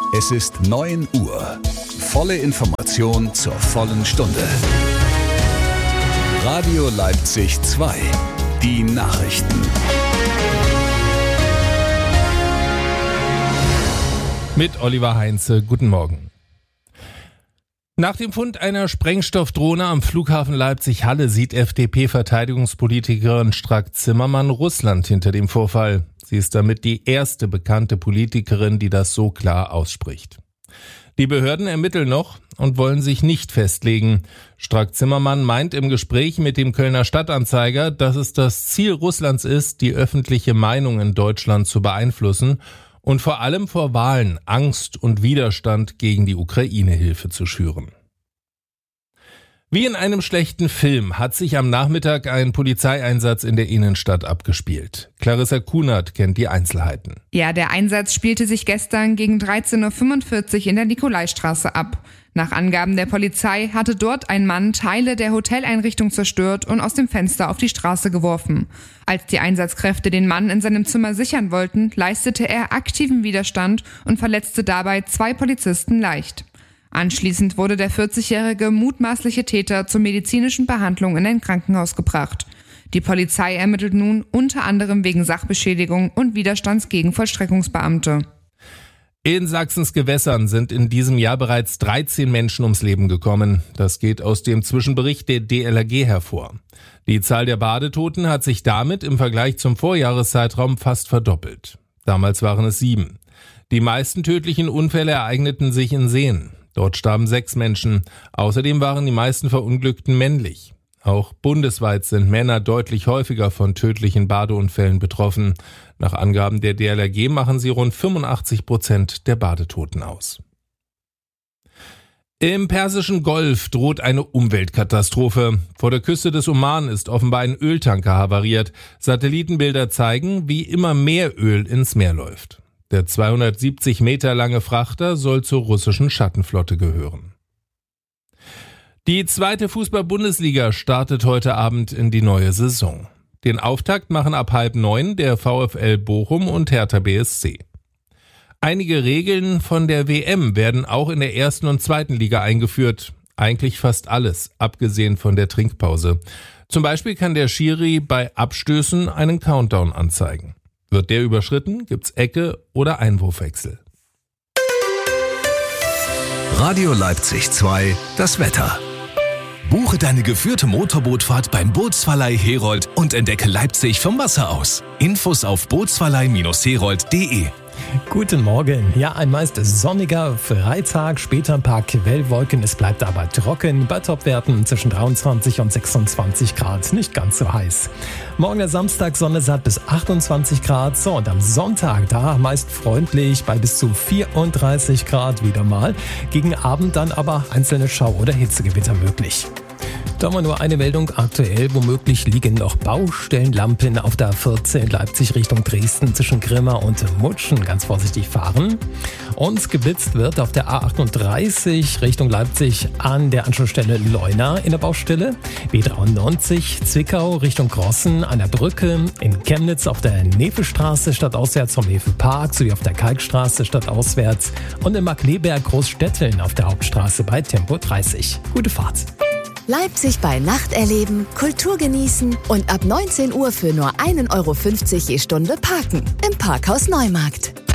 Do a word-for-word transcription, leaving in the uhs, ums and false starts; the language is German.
Es ist neun Uhr. Volle Information zur vollen Stunde. Radio Leipzig zwei. Die Nachrichten. Mit Oliver Heinze. Guten Morgen. Nach dem Fund einer Sprengstoffdrohne am Flughafen Leipzig-Halle sieht F D P-Verteidigungspolitikerin Strack-Zimmermann Russland hinter dem Vorfall. Sie ist damit die erste bekannte Politikerin, die das so klar ausspricht. Die Behörden ermitteln noch und wollen sich nicht festlegen. Strack-Zimmermann meint im Gespräch mit dem Kölner Stadtanzeiger, dass es das Ziel Russlands ist, die öffentliche Meinung in Deutschland zu beeinflussen und vor allem vor Wahlen Angst und Widerstand gegen die Ukraine-Hilfe zu schüren. Wie in einem schlechten Film hat sich am Nachmittag ein Polizeieinsatz in der Innenstadt abgespielt. Clarissa Kunert kennt die Einzelheiten. Ja, der Einsatz spielte sich gestern gegen dreizehn Uhr fünfundvierzig in der Nikolaistraße ab. Nach Angaben der Polizei hatte dort ein Mann Teile der Hoteleinrichtung zerstört und aus dem Fenster auf die Straße geworfen. Als die Einsatzkräfte den Mann in seinem Zimmer sichern wollten, leistete er aktiven Widerstand und verletzte dabei zwei Polizisten leicht. Anschließend wurde der vierzigjährige mutmaßliche Täter zur medizinischen Behandlung in ein Krankenhaus gebracht. Die Polizei ermittelt nun unter anderem wegen Sachbeschädigung und Widerstands gegen Vollstreckungsbeamte. In Sachsens Gewässern sind in diesem Jahr bereits dreizehn Menschen ums Leben gekommen. Das geht aus dem Zwischenbericht der D L R G hervor. Die Zahl der Badetoten hat sich damit im Vergleich zum Vorjahreszeitraum fast verdoppelt. Damals waren es sieben. Die meisten tödlichen Unfälle ereigneten sich in Seen. Dort starben sechs Menschen. Außerdem waren die meisten Verunglückten männlich. Auch bundesweit sind Männer deutlich häufiger von tödlichen Badeunfällen betroffen. Nach Angaben der D L R G machen sie rund fünfundachtzig Prozent der Badetoten aus. Im Persischen Golf droht eine Umweltkatastrophe. Vor der Küste des Oman ist offenbar ein Öltanker havariert. Satellitenbilder zeigen, wie immer mehr Öl ins Meer läuft. Der zweihundertsiebzig Meter lange Frachter soll zur russischen Schattenflotte gehören. Die zweite Fußball-Bundesliga startet heute Abend in die neue Saison. Den Auftakt machen ab halb neun der VfL Bochum und Hertha B S C. Einige Regeln von der W M werden auch in der ersten und zweiten Liga eingeführt. Eigentlich fast alles, abgesehen von der Trinkpause. Zum Beispiel kann der Schiri bei Abstößen einen Countdown anzeigen. Wird der überschritten, gibt's Ecke oder Einwurfwechsel. Radio Leipzig zwei, das Wetter. Buche deine geführte Motorbootfahrt beim Bootsverleih Herold und entdecke Leipzig vom Wasser aus. Infos auf bootsverleih Herold punkt de. Guten Morgen. Ja, ein meist sonniger Freitag, später ein paar Quellwolken. Es bleibt aber trocken bei Topwerten zwischen dreiundzwanzig und sechsundzwanzig Grad. Nicht ganz so heiß. Morgen der Samstag, Sonne satt bis achtundzwanzig Grad. So, und am Sonntag, da meist freundlich bei bis zu vierunddreißig Grad wieder mal. Gegen Abend dann aber einzelne Schau- oder Hitzegewitter möglich. Da haben wir nur eine Meldung. Aktuell womöglich liegen noch Baustellenlampen auf der A vierzehn Leipzig Richtung Dresden zwischen Grimma und Mutschen. Ganz vorsichtig fahren. Und geblitzt wird auf der A achtunddreißig Richtung Leipzig an der Anschlussstelle Leuna in der Baustelle. B dreiundneunzig Zwickau Richtung Grossen an der Brücke. In Chemnitz auf der Nefelstraße stadtauswärts vom Nefelpark sowie auf der Kalkstraße stadtauswärts. Und in Markkleeberg Großstetteln auf der Hauptstraße bei Tempo dreißig. Gute Fahrt. Leipzig bei Nacht erleben, Kultur genießen und ab neunzehn Uhr für nur ein Euro fünfzig je Stunde parken im Parkhaus Neumarkt.